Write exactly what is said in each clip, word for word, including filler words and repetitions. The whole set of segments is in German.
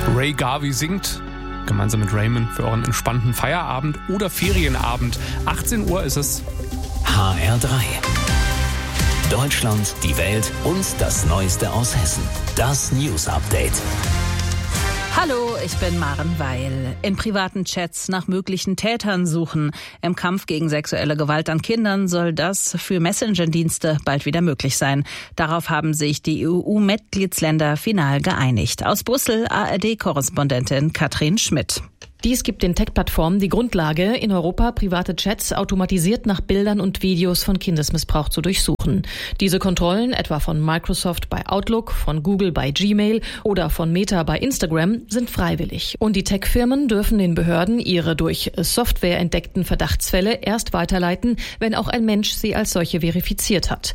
Ray Garvey singt gemeinsam mit Raymond für euren entspannten Feierabend oder Ferienabend. achtzehn Uhr ist es. H R drei. Deutschland, die Welt und das Neueste aus Hessen. Das News Update. Hallo, ich bin Maren Weil. In privaten Chats nach möglichen Tätern suchen. Im Kampf gegen sexuelle Gewalt an Kindern soll das für Messenger-Dienste bald wieder möglich sein. Darauf haben sich die E U-Mitgliedsländer final geeinigt. Aus Brüssel A R D-Korrespondentin Katrin Schmidt. Dies gibt den Tech-Plattformen die Grundlage, in Europa private Chats automatisiert nach Bildern und Videos von Kindesmissbrauch zu durchsuchen. Diese Kontrollen, etwa von Microsoft bei Outlook, von Google bei Gmail oder von Meta bei Instagram, sind freiwillig. Und die Tech-Firmen dürfen den Behörden ihre durch Software entdeckten Verdachtsfälle erst weiterleiten, wenn auch ein Mensch sie als solche verifiziert hat.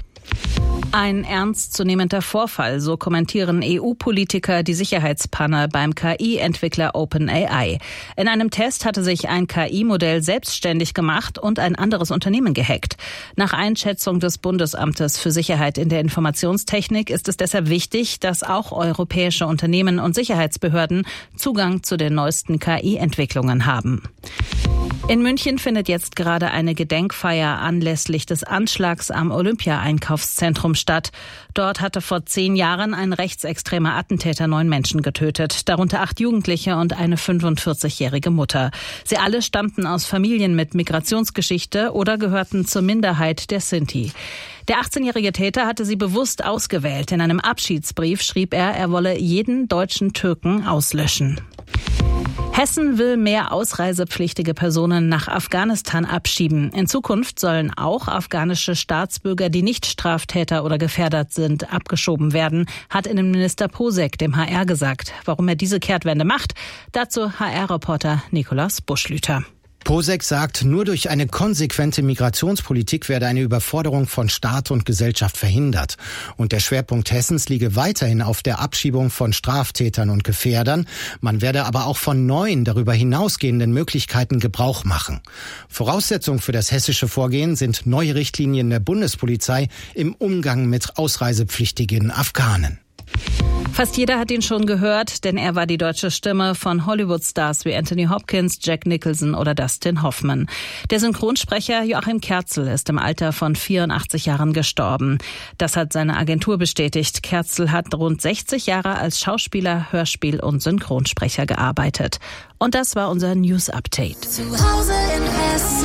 Ein ernstzunehmender Vorfall, so kommentieren E U-Politiker die Sicherheitspanne beim K I-Entwickler OpenAI. In einem Test hatte sich ein K I-Modell selbstständig gemacht und ein anderes Unternehmen gehackt. Nach Einschätzung des Bundesamtes für Sicherheit in der Informationstechnik ist es deshalb wichtig, dass auch europäische Unternehmen und Sicherheitsbehörden Zugang zu den neuesten K I-Entwicklungen haben. In München findet jetzt gerade eine Gedenkfeier anlässlich des Anschlags am Olympia-Einkaufszentrum statt. Dort hatte vor zehn Jahren ein rechtsextremer Attentäter neun Menschen getötet, darunter acht Jugendliche und eine fünfundvierzigjährige Mutter. Sie alle stammten aus Familien mit Migrationsgeschichte oder gehörten zur Minderheit der Sinti. Der achtzehnjährige Täter hatte sie bewusst ausgewählt. In einem Abschiedsbrief schrieb er, er wolle jeden deutschen Türken auslöschen. Hessen will mehr ausreisepflichtige Personen nach Afghanistan abschieben. In Zukunft sollen auch afghanische Staatsbürger, die nicht Straftäter oder gefährdet sind, abgeschoben werden, hat Innenminister Posek dem H R gesagt. Warum er diese Kehrtwende macht, dazu H R-Reporter Nikolaus Buschlüter. Posek sagt, nur durch eine konsequente Migrationspolitik werde eine Überforderung von Staat und Gesellschaft verhindert. Und der Schwerpunkt Hessens liege weiterhin auf der Abschiebung von Straftätern und Gefährdern. Man werde aber auch von neuen, darüber hinausgehenden Möglichkeiten Gebrauch machen. Voraussetzung für das hessische Vorgehen sind neue Richtlinien der Bundespolizei im Umgang mit ausreisepflichtigen Afghanen. Fast jeder hat ihn schon gehört, denn er war die deutsche Stimme von Hollywood-Stars wie Anthony Hopkins, Jack Nicholson oder Dustin Hoffman. Der Synchronsprecher Joachim Kerzel ist im Alter von vierundachtzig Jahren gestorben. Das hat seine Agentur bestätigt. Kerzel hat rund sechzig Jahre als Schauspieler, Hörspiel- und Synchronsprecher gearbeitet. Und das war unser News-Update. Zu Hause in Hessen.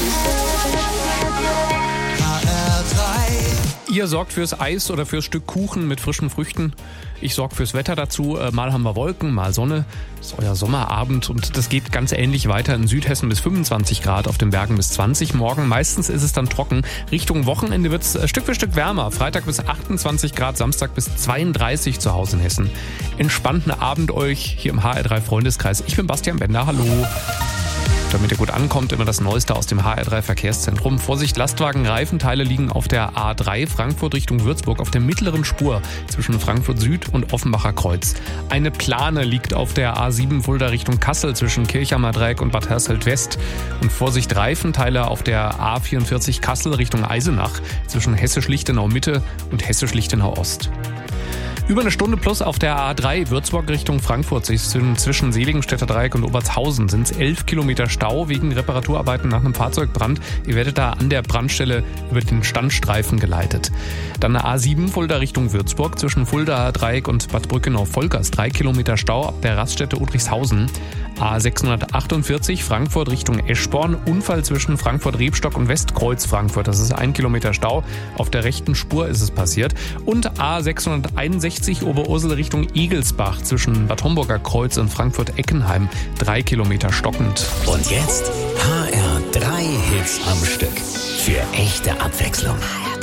H R drei. Ihr sorgt fürs Eis oder fürs Stück Kuchen mit frischen Früchten. Ich sorge fürs Wetter dazu. Mal haben wir Wolken, mal Sonne. Das ist euer Sommerabend und das geht ganz ähnlich weiter in Südhessen bis fünfundzwanzig Grad, auf den Bergen bis zwanzig. Morgen meistens ist es dann trocken. Richtung Wochenende wird es Stück für Stück wärmer. Freitag bis achtundzwanzig Grad, Samstag bis zweiunddreißig zu Hause in Hessen. Entspannten Abend euch hier im H R drei Freundeskreis. Ich bin Bastian Bender. Hallo. Damit ihr gut ankommt, immer das Neueste aus dem H R drei Verkehrszentrum. Vorsicht, Lastwagen, Reifenteile liegen auf der A drei Frankfurt Richtung Würzburg auf der mittleren Spur zwischen Frankfurt Süd und Offenbacher Kreuz. Eine Plane liegt auf der A sieben Fulda Richtung Kassel zwischen Kirchhammer Dreieck und Bad Hersfeld West. Und Vorsicht, Reifenteile auf der A vierundvierzig Kassel Richtung Eisenach zwischen Hessisch-Lichtenau Mitte und Hessisch-Lichtenau Ost. Über eine Stunde plus auf der A drei Würzburg Richtung Frankfurt zwischen Seligenstädter Dreieck und Obertshausen sind es elf Kilometer Stau wegen Reparaturarbeiten nach einem Fahrzeugbrand. Ihr werdet da an der Brandstelle über den Standstreifen geleitet. Dann eine A sieben Fulda Richtung Würzburg zwischen Fulda Dreieck und Bad Brückenau-Volkers. drei Kilometer Stau ab der Raststätte Udrichshausen. A sechshundertachtundvierzig Frankfurt Richtung Eschborn. Unfall zwischen Frankfurt-Rebstock und Westkreuz Frankfurt. Das ist ein Kilometer Stau. Auf der rechten Spur ist es passiert. Und A sechshunderteinundsechzig Oberursel Richtung Igelsbach zwischen Bad Homburger Kreuz und Frankfurt-Eckenheim. Drei Kilometer stockend. Und jetzt H R drei Hits am Stück. Für echte Abwechslung.